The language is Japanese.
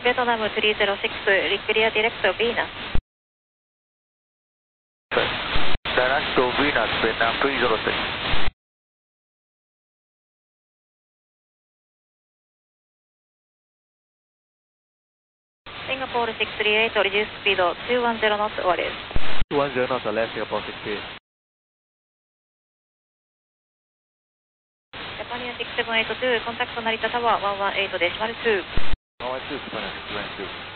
ベトナム306、リクリアディレクト、ヴィーナス。 Direct to Venus, Vietnam 306. シンガポール638、リデューススピード210ノット、終わりです。 210 knots, left Singapore 68. ジャパニア6782、コンタクト成田タワー118デシマル2。 112, Japan 692.